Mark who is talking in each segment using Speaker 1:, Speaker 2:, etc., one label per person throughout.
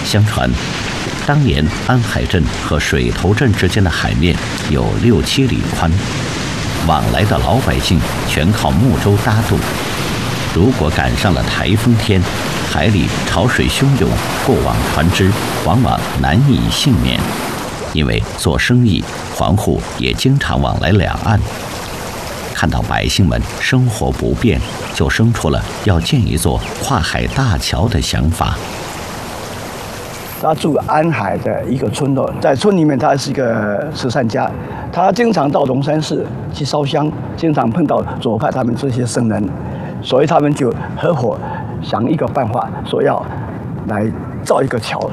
Speaker 1: 相传，当年安海镇和水头镇之间的海面有6-7里宽，往来的老百姓全靠木舟搭渡。如果赶上了台风天，海里潮水汹涌，过往船只往往难以幸免。因为做生意，黄户也经常往来两岸。看到百姓们生活不便，就生出了要建一座跨海大桥的想法。
Speaker 2: 他住安海的一个村落，在村里面他是一个慈善家，他经常到龙山寺去烧香，经常碰到左派他们这些僧人，所以他们就合伙想一个办法，说要来造一个桥。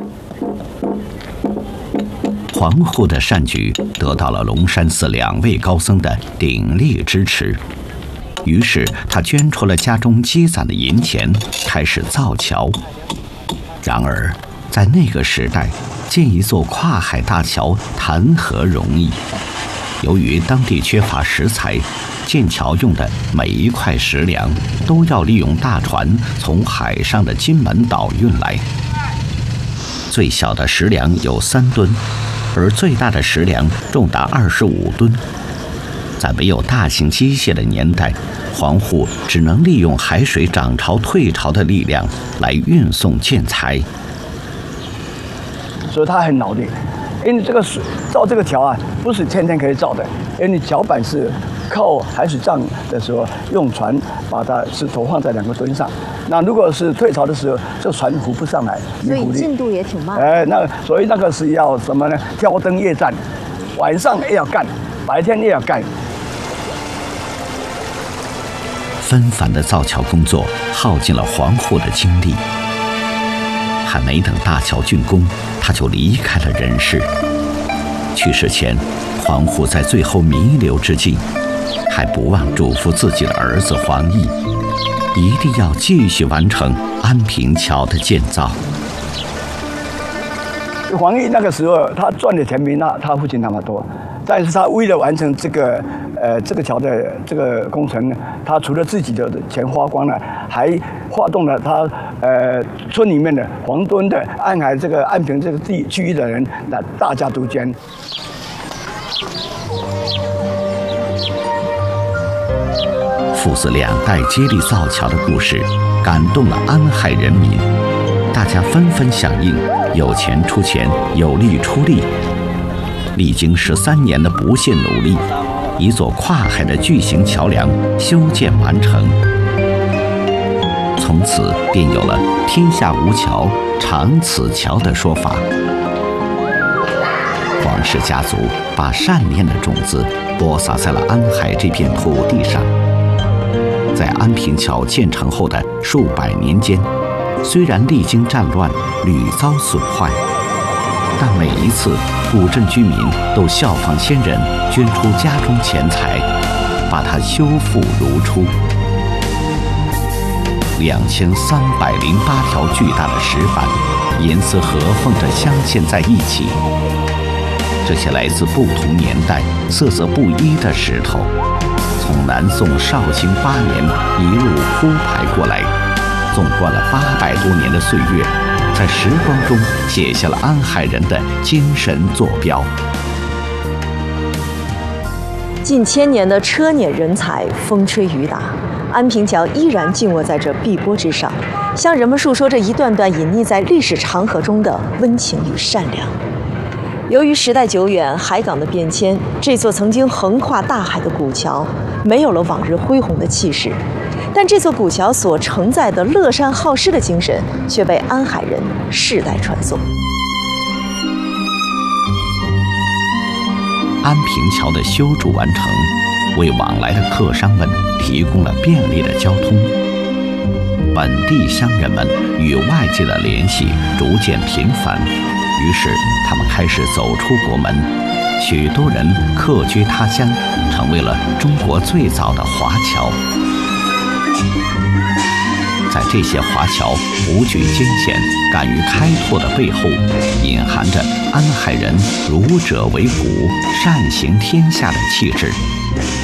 Speaker 1: 黄户的善举得到了龙山寺2位高僧的鼎力支持，于是他捐出了家中积攒的银钱，开始造桥。然而，在那个时代，建一座跨海大桥谈何容易？由于当地缺乏石材，建桥用的每一块石梁都要利用大船从海上的金门岛运来。最小的石梁有3吨，而最大的石梁重达25吨。在没有大型机械的年代，黄户只能利用海水涨潮退潮的力量来运送建材。
Speaker 2: 所以他很脑力，因为这个造这个桥啊，不是天天可以造的，因为桥板是靠海水涨的时候用船把它石头放在2个墩上，那如果是退潮的时候，这船浮不上来，
Speaker 3: 所以进度也挺慢。
Speaker 2: 所以那个是要什么呢？挑灯夜战，晚上也要干，白天也要干。
Speaker 1: 纷繁的造桥工作耗尽了黄户的精力，还没等大桥竣工，他就离开了人世。去世前，黄户在最后弥留之际，还不忘嘱咐自己的儿子黄奕，一定要继续完成安平桥的建造。
Speaker 2: 黄奕那个时候，他赚的钱没他父亲那么多，但是他为了完成这个桥的这个工程，他除了自己的钱花光了，还发动了他村里面的黄墩的安海这个安平这个区域的人，来大家都捐。
Speaker 1: 父子2代接力造桥的故事，感动了安海人民，大家纷纷响应，有钱出钱，有力出力。历经13年的不懈努力，一座跨海的巨型桥梁修建完成。从此便有了“天下无桥，长此桥”的说法。黄氏家族把善念的种子播撒在了安海这片土地上。在安平桥建成后的数百年间，虽然历经战乱，屡遭损坏，但每一次古镇居民都效仿先人，捐出家中钱财，把它修复如初。2308条巨大的石板，严丝合缝地镶嵌在一起。这些来自不同年代、色泽不一的石头，从南宋绍兴8年一路铺排过来，纵贯了800多年的岁月，在时光中写下了安海人的精神坐标。
Speaker 3: 近1000年的车辇人才，风吹雨打，安平桥依然静卧在这碧波之上，向人们述说着一段段隐匿在历史长河中的温情与善良。由于时代久远，海港的变迁，这座曾经横跨大海的古桥没有了往日恢宏的气势，但这座古桥所承载的乐善好施的精神却被安海人世代传颂。
Speaker 1: 安平桥的修筑完成，为往来的客商们提供了便利的交通，本地乡人们与外界的联系逐渐频繁，于是他们开始走出国门，许多人客居他乡，成为了中国最早的华侨。在这些华侨无惧艰险、敢于开拓的背后，隐含着安海人儒者为骨、善行天下的气质。